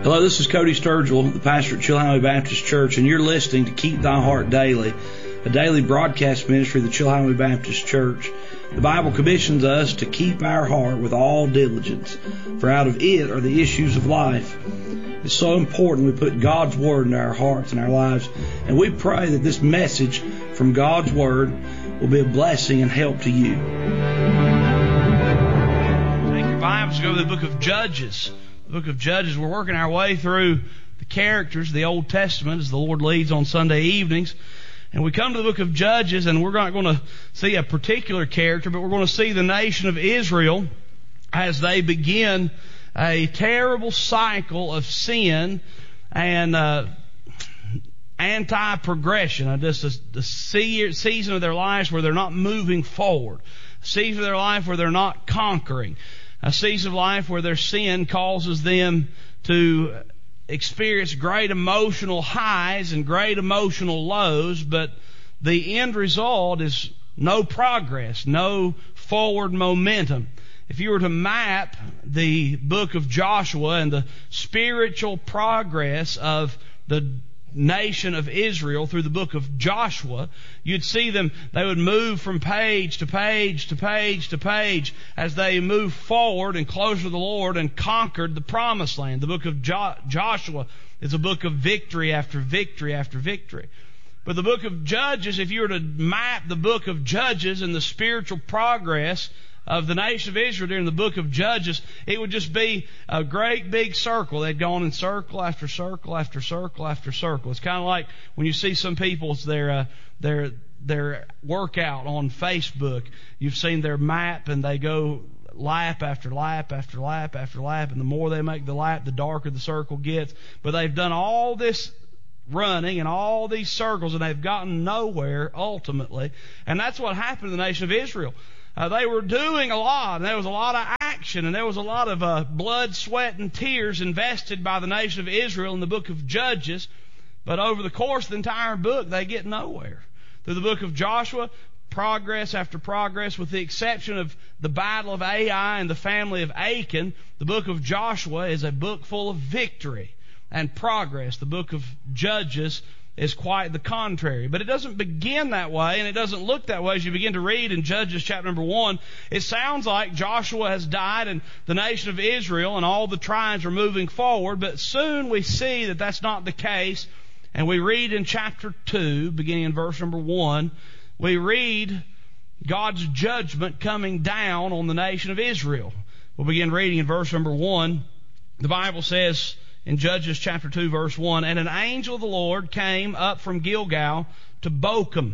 Hello, this is Cody Sturgill, the pastor at Chilhowee Baptist Church, and you're listening to Keep Thy Heart Daily, a daily broadcast ministry of the Chilhowee Baptist Church. The Bible commissions us to keep our heart with all diligence, for out of it are the issues of life. It's so important we put God's Word into our hearts and our lives, and we pray that this message from God's Word will be a blessing and help to you. Take your Bibles, go to the book of Judges. The book of Judges, we're working our way through the characters of the Old Testament as the Lord leads on Sunday evenings. And we come to the book of Judges, and we're not going to see a particular character, but we're going to see the nation of Israel as they begin a terrible cycle of sin and anti-progression. Just the season of their lives where they're not moving forward. A season of their life where they're not conquering. A season of life where their sin causes them to experience great emotional highs and great emotional lows, but the end result is no progress, no forward momentum. If you were to map the book of Joshua and the spiritual progress of the nation of Israel through the book of Joshua, you'd see them, they would move from page to page to page to page as they moved forward and closer to the Lord and conquered the promised land. The book of Joshua is a book of victory after victory after victory. But the book of Judges, if you were to map the book of Judges and the spiritual progress of the nation of Israel during the book of Judges, it would just be a great big circle. They'd gone in circle after circle after circle after circle. It's kind of like when you see some people's their workout on Facebook. You've seen their map, and they go lap after lap after lap after lap, and the more they make the lap, the darker the circle gets. But they've done all this running and all these circles, and they've gotten nowhere ultimately. And that's what happened to the nation of Israel. They were doing a lot, and there was a lot of action, and there was a lot of blood, sweat, and tears invested by the nation of Israel in the book of Judges. But over the course of the entire book, they get nowhere. Through the book of Joshua, progress after progress, with the exception of the battle of Ai and the family of Achan, the book of Joshua is a book full of victory and progress. The book of Judges is quite the contrary. But it doesn't begin that way, and it doesn't look that way as you begin to read in Judges chapter number 1. It sounds like Joshua has died and the nation of Israel and all the tribes are moving forward, but soon we see that that's not the case. And we read in chapter 2, beginning in verse number 1, we read God's judgment coming down on the nation of Israel. We'll begin reading in verse number 1. The Bible says in Judges chapter 2 verse 1, "And an angel of the Lord came up from Gilgal to Bochum,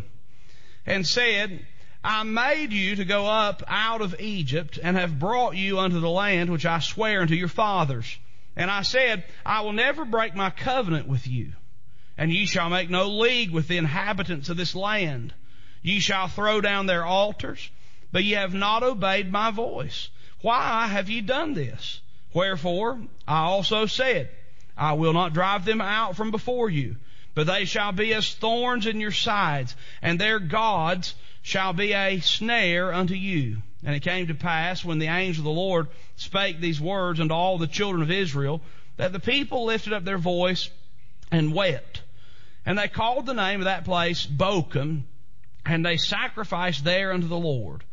and said, I made you to go up out of Egypt, and have brought you unto the land which I swear unto your fathers. And I said, I will never break my covenant with you, and ye shall make no league with the inhabitants of this land. Ye shall throw down their altars, but ye have not obeyed my voice. Why have ye done this? Wherefore I also said, I will not drive them out from before you, but they shall be as thorns in your sides, and their gods shall be a snare unto you. And it came to pass, when the angel of the Lord spake these words unto all the children of Israel, that the people lifted up their voice and wept. And they called the name of that place Bochum, and they sacrificed there unto the Lord.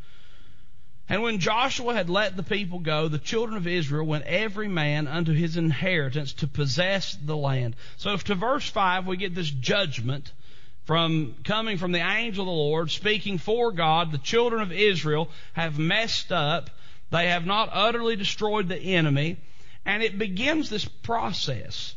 And when Joshua had let the people go, the children of Israel went every man unto his inheritance to possess the land." So to verse 5, we get this judgment coming from the angel of the Lord, speaking for God. The children of Israel have messed up. They have not utterly destroyed the enemy. And it begins this process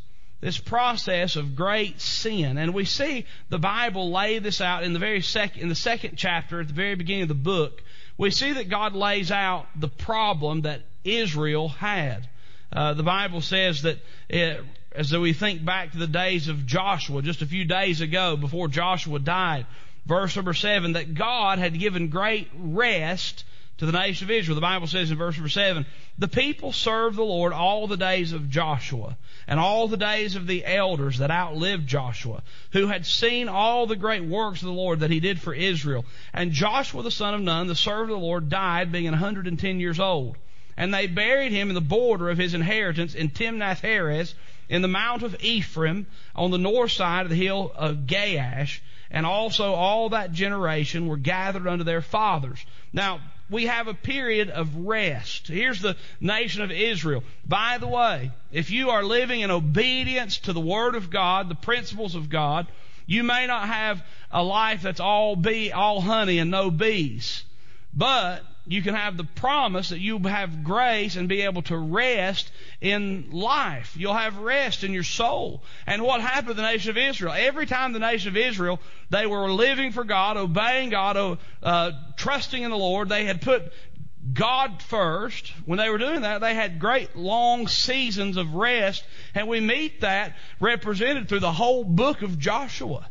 of great sin. And we see the Bible lay this out in the second chapter, at the very beginning of the book. We see that God lays out the problem that Israel had. The Bible says that as we think back to the days of Joshua, just a few days ago before Joshua died, verse number 7, that God had given great rest to the nation of Israel. The Bible says in verse number 7, "The people served the Lord all the days of Joshua, and all the days of the elders that outlived Joshua, who had seen all the great works of the Lord that he did for Israel. And Joshua the son of Nun, the servant of the Lord, died being 110 years old. And they buried him in the border of his inheritance in Timnath-Heres, in the mount of Ephraim, on the north side of the hill of Gaash. And also all that generation were gathered unto their fathers. Now, we have a period of rest. Here's the nation of Israel. By the way, if you are living in obedience to the Word of God, the principles of God, you may not have a life that's all honey and no bees. But you can have the promise that you'll have grace and be able to rest in life. You'll have rest in your soul. And what happened to the nation of Israel? Every time the nation of Israel, they were living for God, obeying God, trusting in the Lord. They had put God first. When they were doing that, they had great long seasons of rest. And we meet that represented through the whole book of Joshua.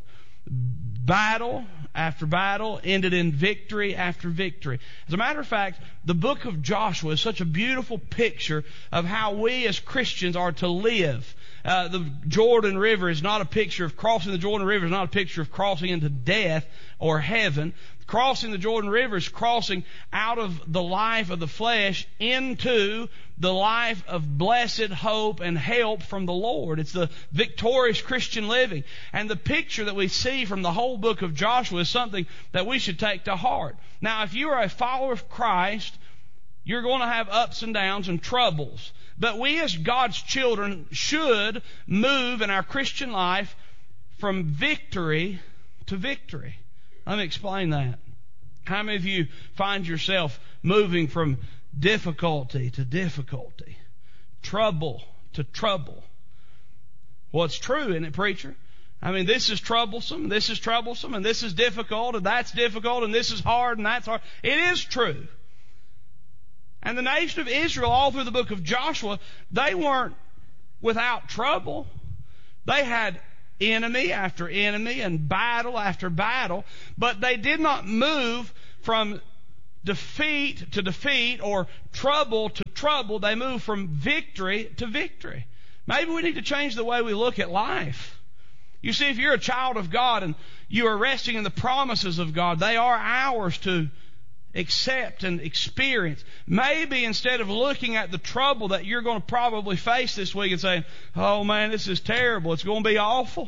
Battle after battle ended in victory after victory. As a matter of fact, the book of Joshua is such a beautiful picture of how we as Christians are to live. The Jordan River is not a picture of crossing the Jordan River, is not a picture of crossing into death or heaven. Crossing the Jordan River is crossing out of the life of the flesh into the life of blessed hope and help from the Lord. It's the victorious Christian living. And the picture that we see from the whole book of Joshua is something that we should take to heart. Now, if you are a follower of Christ, you're going to have ups and downs and troubles. But we as God's children should move in our Christian life from victory to victory. Let me explain that. How many of you find yourself moving from difficulty to difficulty, trouble to trouble? Well, it's true, isn't it, preacher? I mean, this is troublesome, and this is difficult, and that's difficult, and this is hard, and that's hard. It is true. And the nation of Israel, all through the book of Joshua, they weren't without trouble. They had enemy after enemy and battle after battle, but they did not move from defeat to defeat or trouble to trouble. They moved from victory to victory. Maybe we need to change the way we look at life. You see, if you're a child of God and you are resting in the promises of God, they are ours to accept and experience. Maybe instead of looking at the trouble that you're going to probably face this week and saying, oh man, this is terrible, it's going to be awful,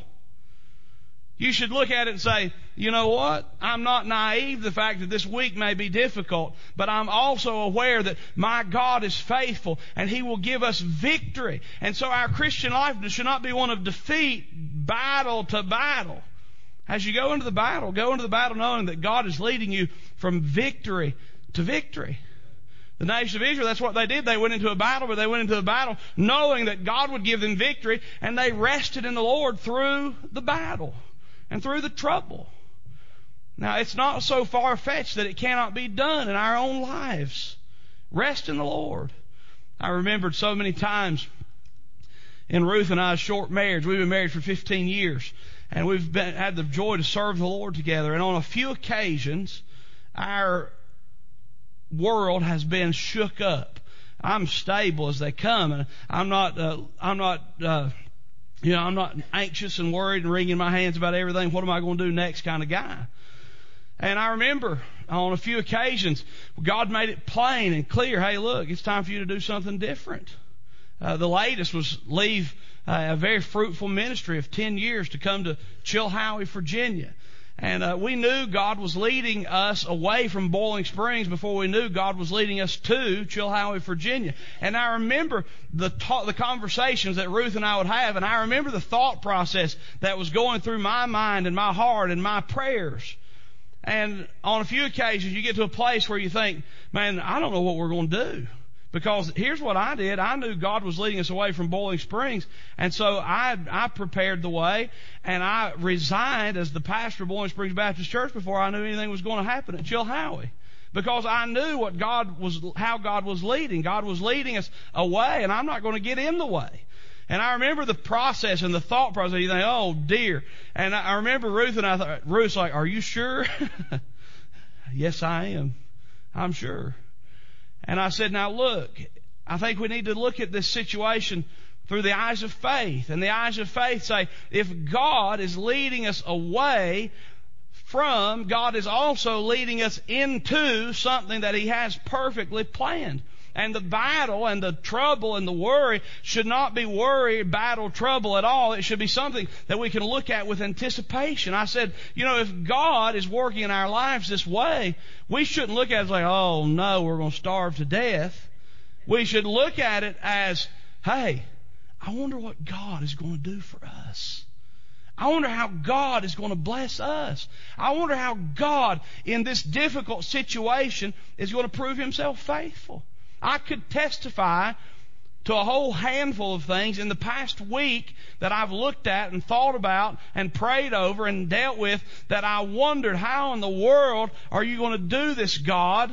you should look at it and say, you know what? I'm not naive to the fact that this week may be difficult, but I'm also aware that my God is faithful and He will give us victory. And so our Christian life should not be one of defeat, battle to battle. As you go into the battle knowing that God is leading you from victory to victory. The nation of Israel, that's what they did. They went into a battle, but they went into the battle knowing that God would give them victory, and they rested in the Lord through the battle and through the trouble. Now, it's not so far-fetched that it cannot be done in our own lives. Rest in the Lord. I remembered so many times in Ruth and I's short marriage. We've been married for 15 years. And we've had the joy to serve the Lord together. And on a few occasions, our world has been shook up. I'm stable as they come, and I'm not anxious and worried and wringing my hands about everything. What am I going to do next kind of guy? And I remember on a few occasions, God made it plain and clear. Hey, look, it's time for you to do something different. The latest was leave a very fruitful ministry of 10 years to come to Chilhowie, Virginia. And we knew God was leading us away from Boiling Springs before we knew God was leading us to Chilhowie, Virginia. And I remember the conversations that Ruth and I would have, and I remember the thought process that was going through my mind and my heart and my prayers. And on a few occasions, you get to a place where you think, man, I don't know what we're going to do. Because here's what I did. I knew God was leading us away from Boiling Springs. And so I prepared the way, and I resigned as the pastor of Boiling Springs Baptist Church before I knew anything was going to happen at Chilhowie. Because I knew how God was leading. God was leading us away, and I'm not going to get in the way. And I remember the process and the thought process. You think, oh dear. And I remember Ruth and I thought, Ruth's like, are you sure? Yes, I am. I'm sure. And I said, now look, I think we need to look at this situation through the eyes of faith. And the eyes of faith say, if God is leading us away from, God is also leading us into something that He has perfectly planned. And the battle and the trouble and the worry should not be worry, battle, trouble at all. It should be something that we can look at with anticipation. I said, if God is working in our lives this way, we shouldn't look at it as like, oh no, we're going to starve to death. We should look at it as, hey, I wonder what God is going to do for us. I wonder how God is going to bless us. I wonder how God, in this difficult situation, is going to prove Himself faithful. I could testify to a whole handful of things in the past week that I've looked at and thought about and prayed over and dealt with that I wondered, how in the world are you going to do this, God?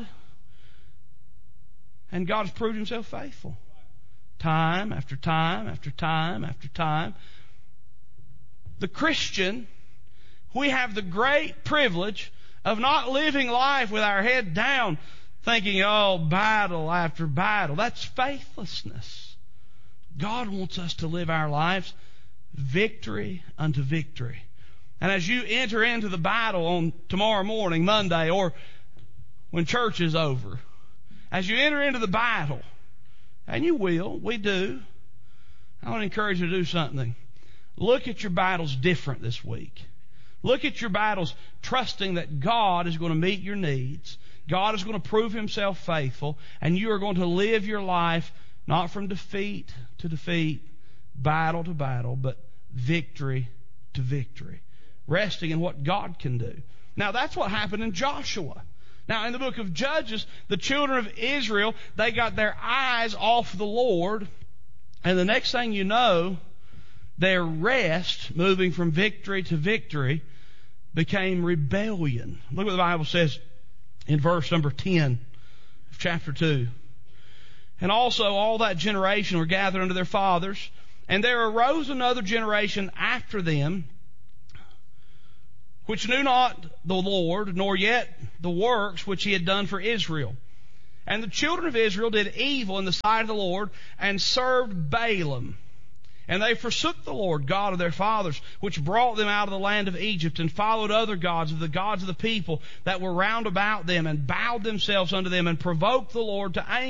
And God has proved Himself faithful. Time after time after time after time. The Christian, we have the great privilege of not living life with our head down, thinking, oh, battle after battle. That's faithlessness. God wants us to live our lives victory unto victory. And as you enter into the battle on tomorrow morning, Monday, or when church is over, as you enter into the battle, and you will, we do, I want to encourage you to do something. Look at your battles different this week. Look at your battles trusting that God is going to meet your needs. God is going to prove Himself faithful. And you are going to live your life not from defeat to defeat, battle to battle, but victory to victory. Resting in what God can do. Now that's what happened in Joshua. Now in the book of Judges, the children of Israel, they got their eyes off the Lord. And the next thing you know, their rest, moving from victory to victory, became rebellion. Look what the Bible says in verse number 10 of chapter 2. And also all that generation were gathered unto their fathers, and there arose another generation after them, which knew not the Lord, nor yet the works which He had done for Israel. And the children of Israel did evil in the sight of the Lord, and served Balaam. And they forsook the Lord God of their fathers, which brought them out of the land of Egypt, and followed other gods of the people that were round about them, and bowed themselves unto them, and provoked the Lord to anger.